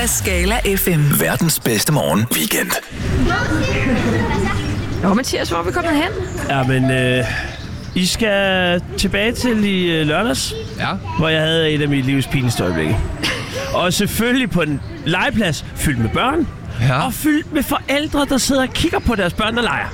af Skala FM. Verdens bedste morgen weekend. Nå, Mathias, hvor er vi kommet hen? Ja, men I skal tilbage til i lørdags, hvor jeg havde et af mit livs pinligste øjeblikke. Og selvfølgelig på en legeplads fyldt med børn, og fyldt med forældre, der sidder og kigger på deres børn, der leger.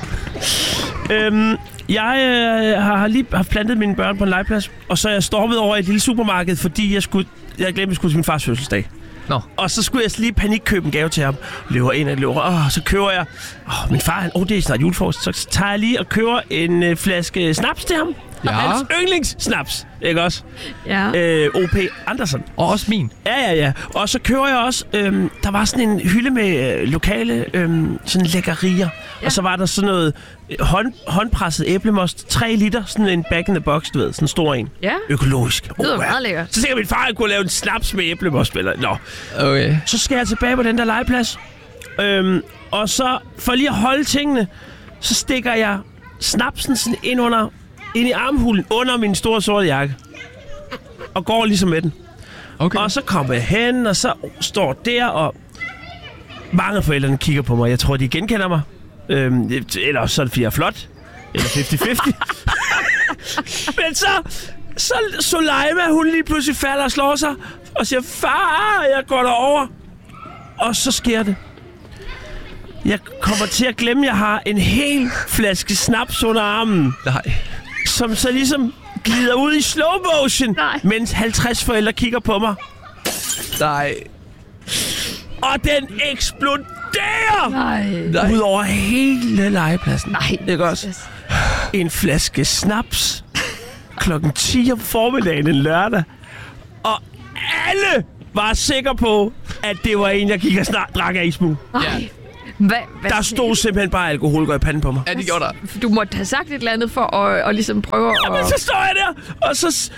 Jeg har lige haft plantet mine børn på en legeplads, og så er jeg stormet over et lille supermarked, fordi jeg glemte, at jeg skulle til min fars fødselsdag. Nå. Og så skulle jeg lige panikkøbe en gave til ham. Løber ind og løber. Så køber jeg... min far, det er snart julefrokost. Så tager jeg lige og køber en flaske snaps til ham. Ja. Hans yndlingssnaps, ikke også? Ja. O.P. Andersen. Og også min. Ja. Og så køber jeg også... der var sådan en hylde med lokale sådan lækkerier. Ja. Og så var der sådan noget håndpresset æblemost. 3 liter. Sådan en back in the box, du ved. Sådan en stor en. Ja. Økologisk. Det lyder meget lækkert. Så tænker min far, at kunne lave en snaps med æblemost. Nå. Okay. Så skal jeg tilbage på den der legeplads. Og så, for lige at holde tingene, så stikker jeg snapsen sådan ind i armhulen under min store sorte jakke. Og går ligesom med den. Okay. Og så kommer jeg hen, og så står der, og mange af forældrene kigger på mig. Jeg tror, de genkender mig. Eller så er det, fordi jeg er flot. Eller 50-50. Men så Soleima, hun lige pludselig falder og slår sig. Og siger, far, jeg går derover. Og så sker det. Jeg kommer til at glemme, at jeg har en hel flaske snaps under armen. Nej. Som så ligesom glider ud i slow motion, mens 50 forældre kigger på mig. Nej. Og den eksploderer! Nej. Ud over hele legepladsen. Nej. Ikke også? En flaske snaps. 10:00 om formiddagen en lørdag. Og alle var sikre på, at det var en, jeg gik og drak af ismug. Nej. Der stod simpelthen bare alkohol i panden på mig. Ja, det gjorde der. Du måtte have sagt et eller andet for at ligesom prøve at... Jamen, så står jeg der, og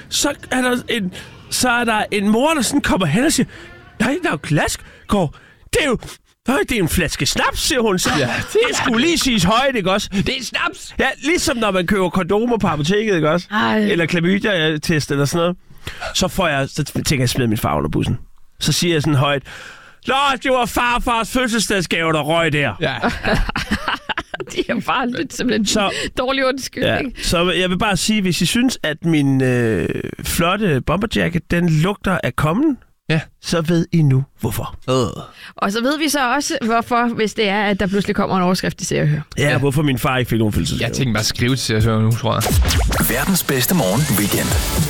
så er der en mor, der sådan kommer hen og siger, nej, der er jo Glasgaard. Det er en flaske snaps, siger hun så. Ja, det skulle lige siges højt, ikke også? Det er snaps! Ja, ligesom når man køber kondomer på apoteket, ikke også? Ej. Eller klamydia-test eller sådan noget. Så tænker jeg, smide min far under bussen. Så siger jeg sådan højt, nå, det var farfars fødselsdagsgave, der røg der. Ja. De er bare lidt simpelthen dårlig undskyldning. Ja. Så jeg vil bare sige, hvis I synes, at min flotte bomberjacket, den lugter af kommen, så ved I nu, hvorfor. Og så ved vi så også, hvorfor, hvis det er, at der pludselig kommer en overskrift i Se og Hør. Ja, hvorfor min far ikke fik nogen fødselsdagsgave. Jeg tænkte bare at skrive til Se og Hør nu, tror jeg. Verdens bedste morgen weekend.